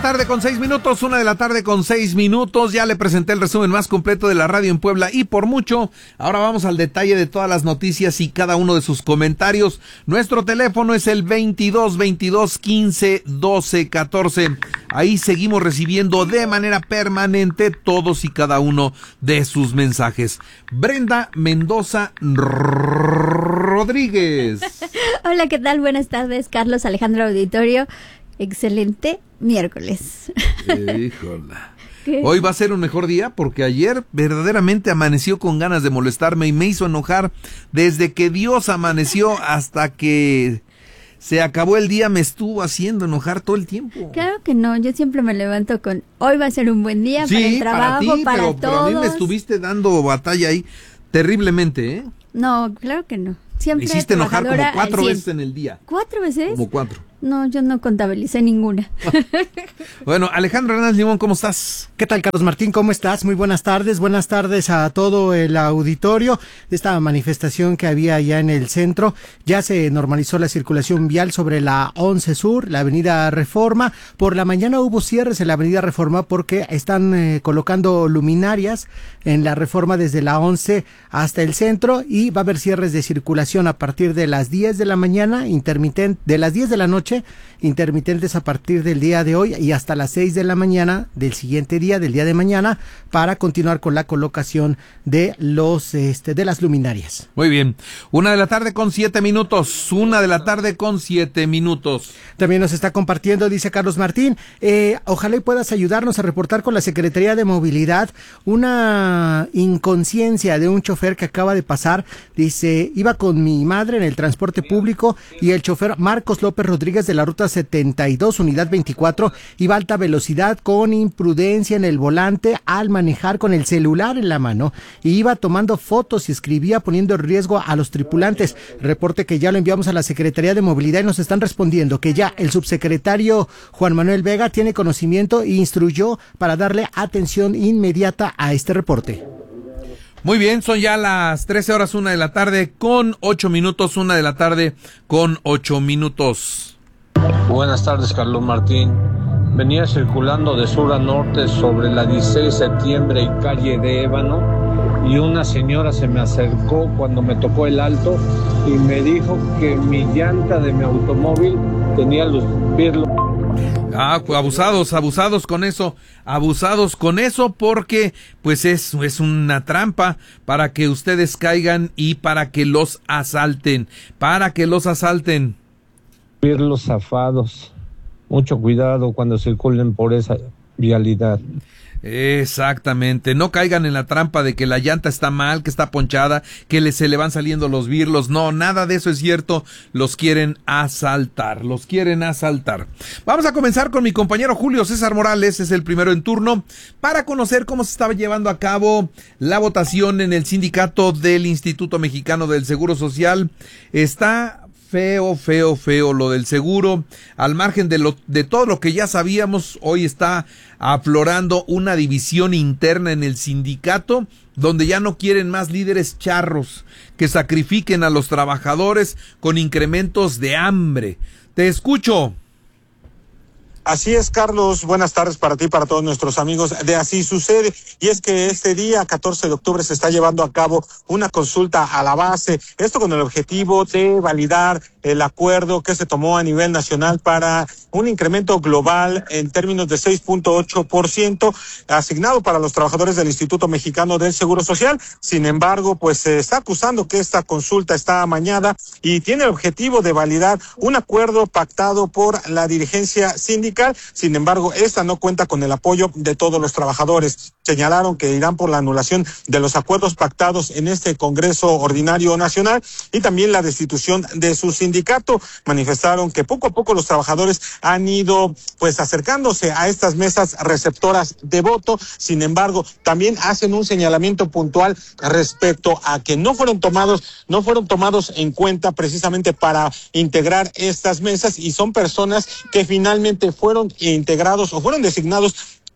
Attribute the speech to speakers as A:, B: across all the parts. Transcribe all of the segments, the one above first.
A: tarde con 6 minutos, 1 de la tarde con 6 minutos. Ya le presenté el resumen más completo de la radio en Puebla y por mucho. Ahora vamos al detalle de todas las noticias y cada uno de sus comentarios. Nuestro teléfono es el 22-22-15-12-14. Ahí seguimos recibiendo de manera permanente todos y cada uno de sus mensajes. Brenda Mendoza Rodríguez.
B: Hola, ¿qué tal? Buenas tardes, Carlos, Alejandro Auditorio. Excelente miércoles.
A: Híjola. Hoy va a ser un mejor día porque ayer verdaderamente amaneció con ganas de molestarme y me hizo enojar. Desde que Dios amaneció hasta que se acabó el día me estuvo haciendo enojar todo el tiempo.
B: Claro que no, yo siempre me levanto con hoy va a ser un buen día, sí, para el trabajo,
A: para ti,
B: para todos.
A: Pero a mí me estuviste dando batalla ahí terriblemente, ¿eh?
B: No, claro que no. Siempre
A: me hiciste enojar como 4 veces en el día.
B: ¿4 veces?
A: Como 4.
B: No, yo no contabilicé ninguna.
A: Bueno, Alejandro Hernández Limón, ¿cómo estás?
C: ¿Qué tal, Carlos Martín? ¿Cómo estás? Muy buenas tardes a todo el auditorio. Esta manifestación que había allá en el centro, ya se normalizó la circulación vial sobre la 11 Sur, la avenida Reforma. Por la mañana hubo cierres en la avenida Reforma porque están colocando luminarias en la Reforma desde la 11 hasta el centro y va a haber cierres de circulación a partir de las 10 de la mañana, de las 10 de la noche, intermitentes a partir del día de hoy y hasta las 6 de la mañana del siguiente día, del día de mañana, para continuar con la colocación de de las luminarias.
A: Muy bien. 1 de la tarde con 7 minutos. 1 de la tarde con 7 minutos.
C: También nos está compartiendo, dice Carlos Martín, ojalá y puedas ayudarnos a reportar con la Secretaría de Movilidad una inconsciencia de un chofer que acaba de pasar. Dice, iba con mi madre en el transporte público y el chofer Marcos López Rodríguez de la ruta 72, unidad 24, iba a alta velocidad con imprudencia en el volante al manejar con el celular en la mano y iba tomando fotos y escribía poniendo en riesgo a los tripulantes. Reporte que ya lo enviamos a la Secretaría de Movilidad y nos están respondiendo que ya el subsecretario Juan Manuel Vega tiene conocimiento e instruyó para darle atención inmediata a este reporte.
A: Muy bien, son ya las 13 horas, 1 de la tarde con 8 minutos, 1 de la tarde con 8 minutos.
D: Buenas tardes, Carlos Martín. Venía circulando de sur a norte sobre la 16 de septiembre y calle de Ébano y una señora se me acercó cuando me tocó el alto y me dijo que mi llanta de mi automóvil tenía los birlos.
A: Abusados con eso porque pues es una trampa para que ustedes caigan y para que los asalten,
D: Birlos zafados, mucho cuidado cuando circulen por esa vialidad.
A: Exactamente, no caigan en la trampa de que la llanta está mal, que está ponchada, que se le van saliendo los birlos. No, nada de eso es cierto. Los quieren asaltar. Vamos a comenzar con mi compañero Julio César Morales, es el primero en turno, para conocer cómo se estaba llevando a cabo la votación en el sindicato del Instituto Mexicano del Seguro Social. Está feo lo del seguro. Al margen de todo lo que ya sabíamos, hoy está aflorando una división interna en el sindicato, donde ya no quieren más líderes charros que sacrifiquen a los trabajadores con incrementos de hambre. Te escucho.
E: Así es, Carlos, buenas tardes para ti y para todos nuestros amigos de Así Sucede, y es que este día 14 de octubre se está llevando a cabo una consulta a la base, esto con el objetivo de validar el acuerdo que se tomó a nivel nacional para un incremento global en términos de 6.8% asignado para los trabajadores del Instituto Mexicano del Seguro Social. Sin embargo, pues se está acusando que esta consulta está amañada y tiene el objetivo de validar un acuerdo pactado por la dirigencia sindical. Sin embargo, esta no cuenta con el apoyo de todos los trabajadores. Señalaron que irán por la anulación de los acuerdos pactados en este Congreso Ordinario Nacional y también la destitución de su sindicato. Manifestaron que poco a poco los trabajadores han ido pues acercándose a estas mesas receptoras de voto. Sin embargo, también hacen un señalamiento puntual respecto a que no fueron tomados en cuenta precisamente para integrar estas mesas, y son personas que finalmente fueron integrados o fueron designados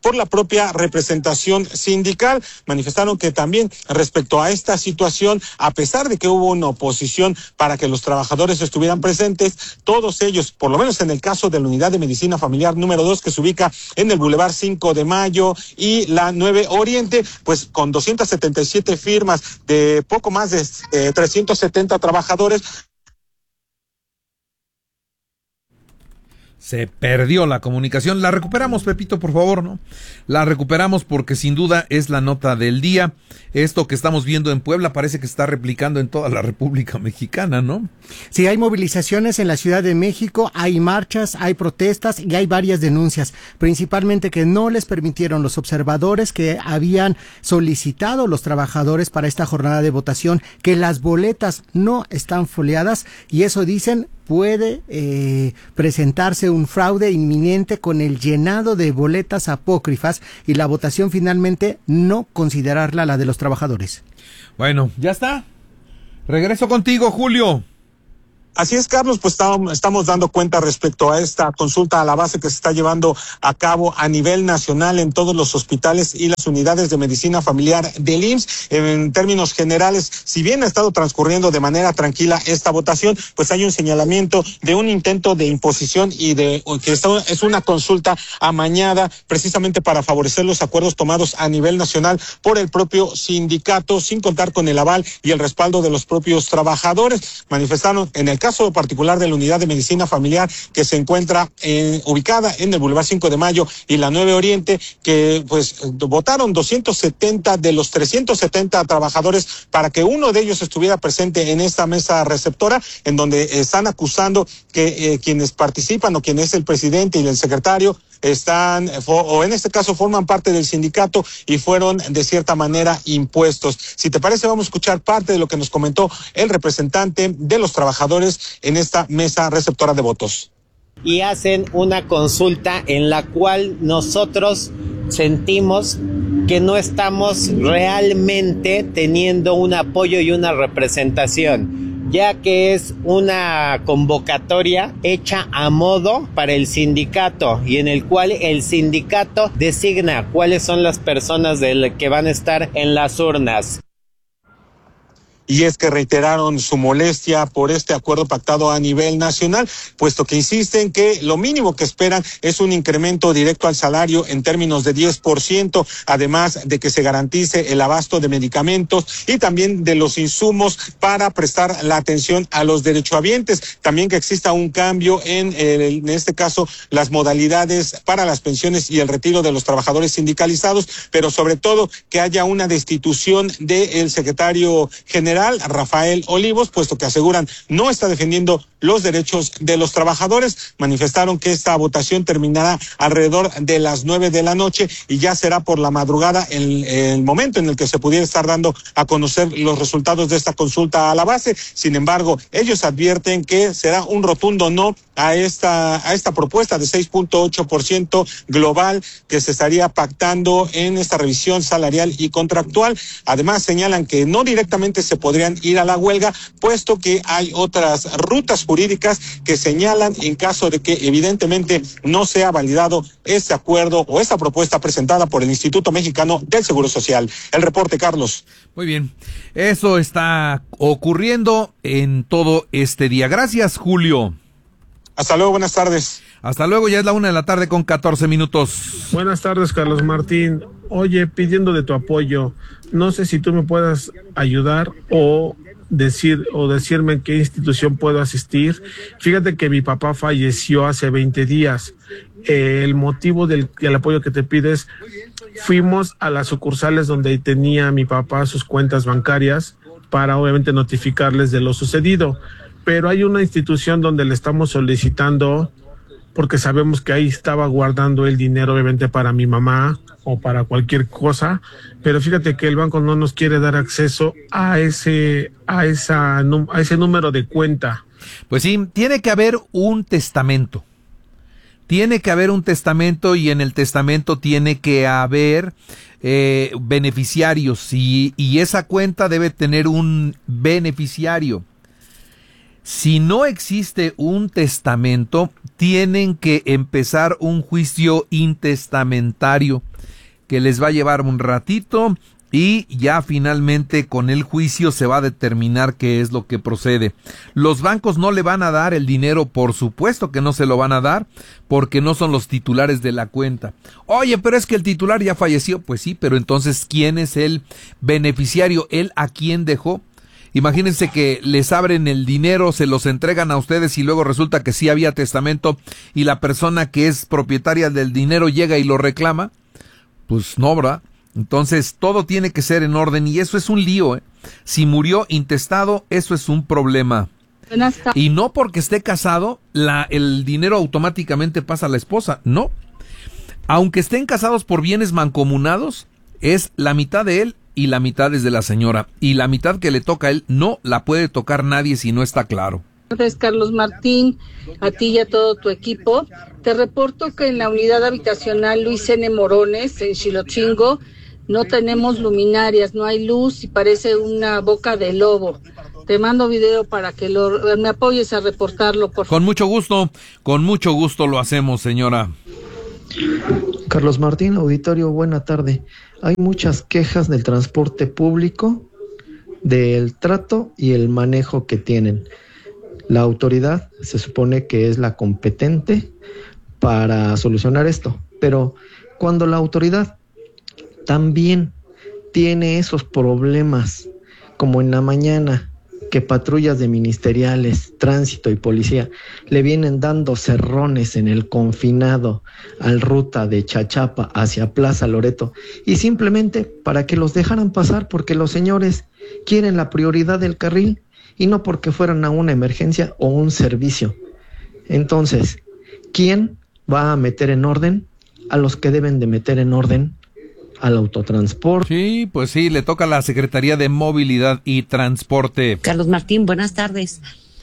E: por la propia representación sindical. Manifestaron que también respecto a esta situación, a pesar de que hubo una oposición para que los trabajadores estuvieran presentes, todos ellos, por lo menos en el caso de la Unidad de Medicina Familiar número 2, que se ubica en el Boulevard 5 de Mayo y la 9 Oriente, pues con 277 firmas de poco más de 370 trabajadores.
A: Se perdió la comunicación. La recuperamos, Pepito, por favor, ¿no? La recuperamos porque sin duda es la nota del día. Esto que estamos viendo en Puebla parece que se está replicando en toda la República Mexicana, ¿no?
C: Sí, hay movilizaciones en la Ciudad de México, hay marchas, hay protestas y hay varias denuncias, principalmente que no les permitieron los observadores que habían solicitado los trabajadores para esta jornada de votación, que las boletas no están foliadas y eso dicen puede presentarse un fraude inminente con el llenado de boletas apócrifas y la votación finalmente no considerarla la de los trabajadores.
A: Bueno, ya está. Regreso contigo, Julio.
E: Así es, Carlos, pues estamos dando cuenta respecto a esta consulta a la base que se está llevando a cabo a nivel nacional en todos los hospitales y las unidades de medicina familiar del IMSS. En términos generales, si bien ha estado transcurriendo de manera tranquila esta votación, pues hay un señalamiento de un intento de imposición y de que es una consulta amañada precisamente para favorecer los acuerdos tomados a nivel nacional por el propio sindicato, sin contar con el aval y el respaldo de los propios trabajadores. Manifestaron en el caso particular de la Unidad de Medicina Familiar que se encuentra ubicada en el Boulevard 5 de Mayo y la 9 Oriente, que pues votaron 270 de los 370 trabajadores para que uno de ellos estuviera presente en esta mesa receptora, en donde están acusando que quienes participan o quien es el presidente y el secretario están, o en este caso forman parte del sindicato y fueron de cierta manera impuestos. Si te parece, vamos a escuchar parte de lo que nos comentó el representante de los trabajadores en esta mesa receptora de votos.
F: Y hacen una consulta en la cual nosotros sentimos que no estamos realmente teniendo un apoyo y una representación, ya que es una convocatoria hecha a modo para el sindicato y en el cual el sindicato designa cuáles son las personas que van a estar en las urnas.
E: Y es que reiteraron su molestia por este acuerdo pactado a nivel nacional, puesto que insisten que lo mínimo que esperan es un incremento directo al salario en términos de 10%, además de que se garantice el abasto de medicamentos y también de los insumos para prestar la atención a los derechohabientes. También que exista un cambio en este caso, las modalidades para las pensiones y el retiro de los trabajadores sindicalizados, pero sobre todo que haya una destitución del secretario general, Rafael Olivos, puesto que aseguran no está defendiendo los derechos de los trabajadores. Manifestaron que esta votación terminará alrededor de las 9 de la noche y ya será por la madrugada el momento en el que se pudiera estar dando a conocer los resultados de esta consulta a la base. Sin embargo, ellos advierten que será un rotundo no a esta propuesta de 6.8% global que se estaría pactando en esta revisión salarial y contractual. Además, señalan que no directamente se podrían ir a la huelga, puesto que hay otras rutas jurídicas que señalan en caso de que evidentemente no sea validado este acuerdo o esta propuesta presentada por el Instituto Mexicano del Seguro Social. El reporte, Carlos.
A: Muy bien, eso está ocurriendo en todo este día. Gracias, Julio.
E: Hasta luego, buenas tardes.
A: Hasta luego, ya es la 1:14 con 14 minutos.
G: Buenas tardes, Carlos Martín. Oye, pidiendo de tu apoyo, no sé si tú me puedas ayudar o decirme en qué institución puedo asistir. Fíjate que mi papá falleció hace 20 días. El motivo del apoyo que te pides, fuimos a las sucursales donde tenía mi papá sus cuentas bancarias para obviamente notificarles de lo sucedido. Pero hay una institución donde le estamos solicitando, porque sabemos que ahí estaba guardando el dinero obviamente para mi mamá o para cualquier cosa, pero fíjate que el banco no nos quiere dar acceso a ese número de cuenta.
A: Pues sí, tiene que haber un testamento. Tiene que haber un testamento y en el testamento tiene que haber beneficiarios y esa cuenta debe tener un beneficiario. Si no existe un testamento, tienen que empezar un juicio intestamentario. que les va a llevar un ratito y ya finalmente con el juicio se va a determinar qué es lo que procede. Los bancos no le van a dar el dinero, por supuesto que no se lo van a dar, porque no son los titulares de la cuenta. Oye, pero es que el titular ya falleció. Pues sí, pero entonces, ¿quién es el beneficiario? ¿Él a quién dejó? Imagínense que les abren el dinero, se los entregan a ustedes y luego resulta que sí había testamento y la persona que es propietaria del dinero llega y lo reclama. Pues no, ¿verdad? Entonces todo tiene que ser en orden y eso es un lío, ¿eh? Si murió intestado, eso es un problema. Y no porque esté casado, el dinero automáticamente pasa a la esposa, no. Aunque estén casados por bienes mancomunados, es la mitad de él y la mitad es de la señora. Y la mitad que le toca a él no la puede tocar nadie si no está claro.
H: Buenas tardes, Carlos Martín, a ti y a todo tu equipo. Te reporto que en la unidad habitacional Luis N. Morones, en Xilotzingo, no tenemos luminarias, no hay luz y parece una boca de lobo. Te mando video para que me apoyes a reportarlo, por favor.
A: Con mucho gusto lo hacemos, señora.
I: Carlos Martín, auditorio, buena tarde. Hay muchas quejas del transporte público, del trato y el manejo que tienen. La autoridad se supone que es la competente para solucionar esto, pero cuando la autoridad también tiene esos problemas, como en la mañana, que patrullas de ministeriales, tránsito y policía le vienen dando cerrones en el confinado al ruta de Chachapa hacia Plaza Loreto, y simplemente para que los dejaran pasar porque los señores quieren la prioridad del carril y no porque fueran a una emergencia o un servicio. Entonces, ¿quién va a meter en orden a los que deben de meter en orden? Al autotransporte.
A: Sí, pues sí, le toca a la Secretaría de Movilidad y Transporte.
J: Carlos Martín, buenas tardes.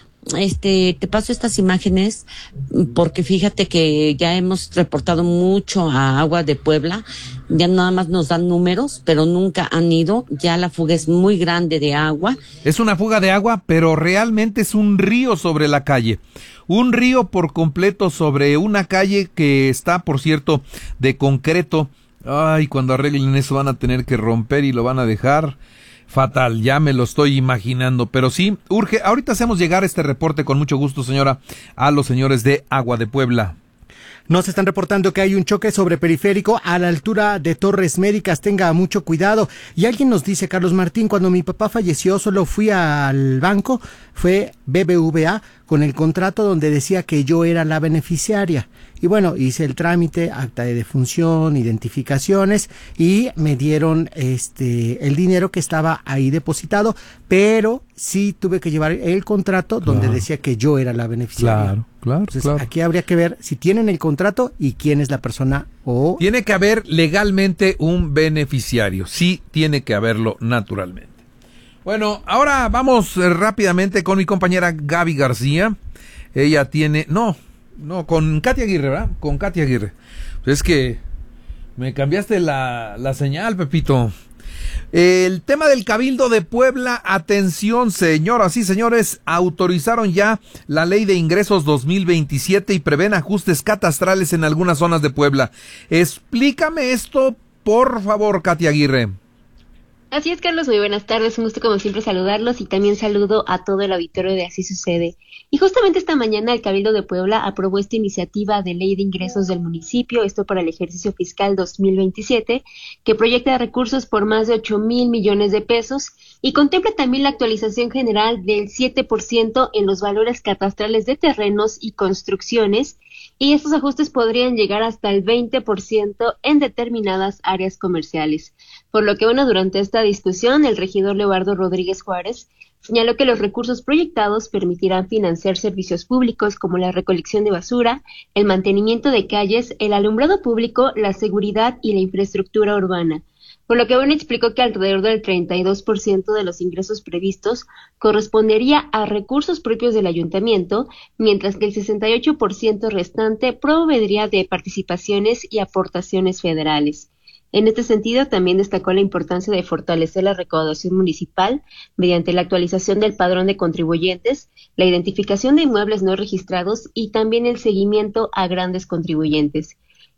J: Te paso estas imágenes porque fíjate que ya hemos reportado mucho a Agua de Puebla, ya nada más nos dan números, pero nunca han ido, ya la fuga es muy grande de agua.
A: Es una fuga de agua, pero realmente es un río sobre la calle. Un río por completo sobre una calle que está, por cierto, de concreto. Ay, cuando arreglen eso van a tener que romper y lo van a dejar fatal, ya me lo estoy imaginando, pero sí, urge. Ahorita hacemos llegar este reporte con mucho gusto, señora, a los señores de Agua de Puebla.
C: Nos están reportando que hay un choque sobre periférico a la altura de Torres Médicas, tenga mucho cuidado. Y alguien nos dice, Carlos Martín, cuando mi papá falleció solo fui al banco, fue BBVA, con el contrato donde decía que yo era la beneficiaria. Y bueno, hice el trámite, acta de defunción, identificaciones y me dieron el dinero que estaba ahí depositado, pero sí tuve que llevar el contrato donde decía que yo era la beneficiaria.
A: Claro.
C: Entonces, aquí habría que ver si tienen el contrato y quién es la persona o...
A: Tiene que haber legalmente un beneficiario, sí tiene que haberlo naturalmente. Bueno, ahora vamos rápidamente con mi compañera Gaby García. Ella tiene... No, con Katia Aguirre, ¿verdad? Con Katia Aguirre. Pues es que me cambiaste la señal, Pepito. El tema del Cabildo de Puebla, atención, señoras y señores, autorizaron ya la Ley de Ingresos 2027 y prevén ajustes catastrales en algunas zonas de Puebla. Explícame esto, por favor, Katia Aguirre.
K: Así es, Carlos, muy buenas tardes, un gusto como siempre saludarlos y también saludo a todo el auditorio de Así Sucede. Y justamente esta mañana el Cabildo de Puebla aprobó esta iniciativa de Ley de Ingresos del municipio, esto para el ejercicio fiscal 2027, que proyecta recursos por más de 8,000 millones de pesos y contempla también la actualización general del 7% en los valores catastrales de terrenos y construcciones, y estos ajustes podrían llegar hasta el 20% en determinadas áreas comerciales. Por lo que, durante esta discusión, el regidor Leobardo Rodríguez Juárez señaló que los recursos proyectados permitirán financiar servicios públicos como la recolección de basura, el mantenimiento de calles, el alumbrado público, la seguridad y la infraestructura urbana. Por lo que explicó que alrededor del 32% de los ingresos previstos correspondería a recursos propios del ayuntamiento, mientras que el 68% restante provendría de participaciones y aportaciones federales. En este sentido, también destacó la importancia de fortalecer la recaudación municipal mediante la actualización del padrón de contribuyentes, la identificación de inmuebles no registrados y también el seguimiento a grandes contribuyentes.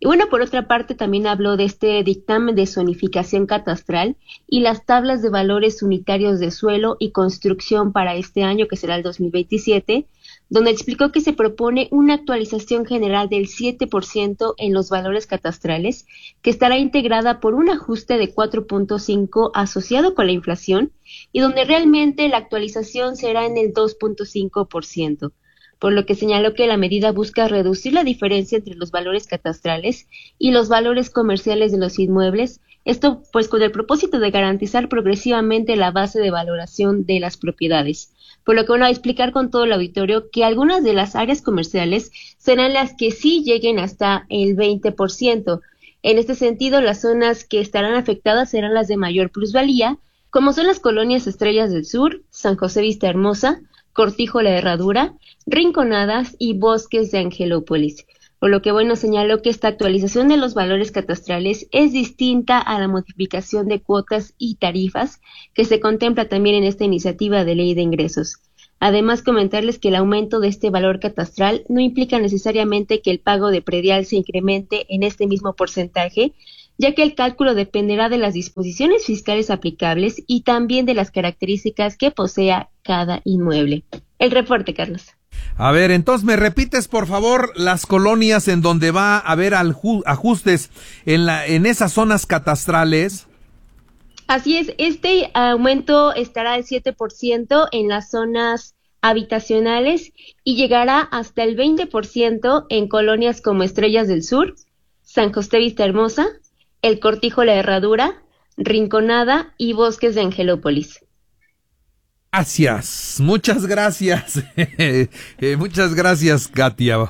K: Y bueno, por otra parte, también habló de este dictamen de zonificación catastral y las tablas de valores unitarios de suelo y construcción para este año, que será el 2027, donde explicó que se propone una actualización general del 7% en los valores catastrales, que estará integrada por un ajuste de 4.5 asociado con la inflación, y donde realmente la actualización será en el 2.5%. Por lo que señaló que la medida busca reducir la diferencia entre los valores catastrales y los valores comerciales de los inmuebles, esto pues con el propósito de garantizar progresivamente la base de valoración de las propiedades. Por lo que bueno, a explicar con todo el auditorio que algunas de las áreas comerciales serán las que sí lleguen hasta el 20%. En este sentido, las zonas que estarán afectadas serán las de mayor plusvalía, como son las colonias Estrellas del Sur, San José Vista Hermosa, Cortijo La Herradura, Rinconadas y Bosques de Angelópolis. Por lo que bueno, señaló que esta actualización de los valores catastrales es distinta a la modificación de cuotas y tarifas que se contempla también en esta iniciativa de ley de ingresos. Además, comentarles que el aumento de este valor catastral no implica necesariamente que el pago de predial se incremente en este mismo porcentaje, ya que el cálculo dependerá de las disposiciones fiscales aplicables y también de las características que posea cada inmueble. El reporte, Carlos.
A: A ver, entonces, ¿me repites, por favor, las colonias en donde va a haber ajustes en esas zonas catastrales?
K: Así es, este aumento estará del 7% en las zonas habitacionales y llegará hasta el 20% en colonias como Estrellas del Sur, San José Vista Hermosa, El Cortijo La Herradura, Rinconada y Bosques de Angelópolis.
A: Gracias, muchas gracias. Muchas gracias, Katia.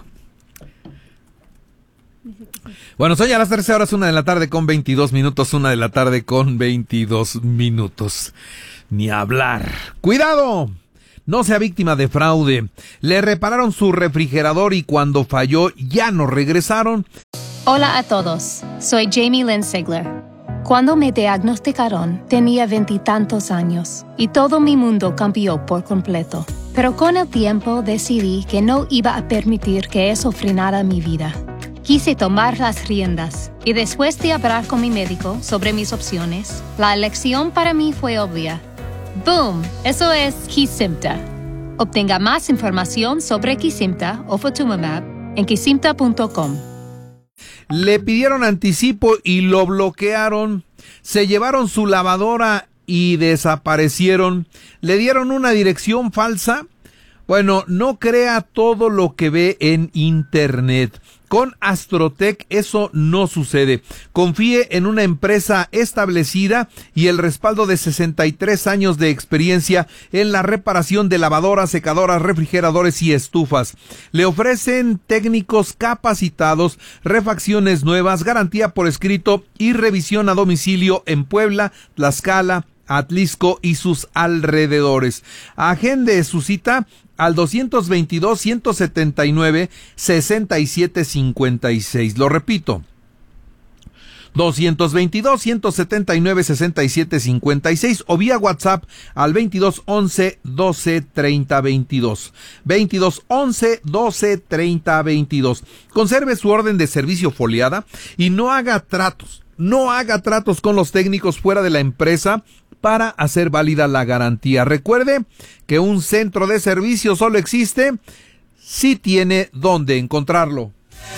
A: Bueno, son ya las 13 horas, 1 de la tarde con 22 minutos, 1 de la tarde con 22 minutos. Ni hablar. ¡Cuidado! No sea víctima de fraude. Le repararon su refrigerador y cuando falló ya no regresaron.
L: Hola a todos, soy Jamie Lynn Sigler. Cuando me diagnosticaron, tenía 20 y tantos años y todo mi mundo cambió por completo. Pero con el tiempo decidí que no iba a permitir que eso frenara mi vida. Quise tomar las riendas y después de hablar con mi médico sobre mis opciones, la elección para mí fue obvia. ¡Boom! Eso es Kesimpta. Obtenga más información sobre Kesimpta o Ofatumumab en kesimpta.com.
A: Le pidieron anticipo y lo bloquearon. Se llevaron su lavadora y desaparecieron. Le dieron una dirección falsa. Bueno, no crea todo lo que ve en internet. Con Astrotech eso no sucede. Confíe en una empresa establecida y el respaldo de 63 años de experiencia en la reparación de lavadoras, secadoras, refrigeradores y estufas. Le ofrecen técnicos capacitados, refacciones nuevas, garantía por escrito y revisión a domicilio en Puebla, Tlaxcala, Atlisco y sus alrededores. Agende su cita al 222-179-6756. Lo repito, 222-179-6756 o vía WhatsApp al 2211-1230-22. 2211-1230-22. Conserve su orden de servicio foliada y no haga tratos con los técnicos fuera de la empresa para hacer válida la garantía. Recuerde que un centro de servicio solo existe si tiene dónde encontrarlo.